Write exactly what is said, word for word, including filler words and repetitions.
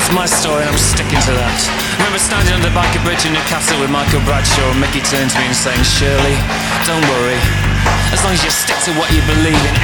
my story and I'm sticking to that. Remember standing on the Banker Bridge in Newcastle with Michael Bradshaw, and Mickey turned to me and saying, Shirley, don't worry, as long as you stick to what you believe in,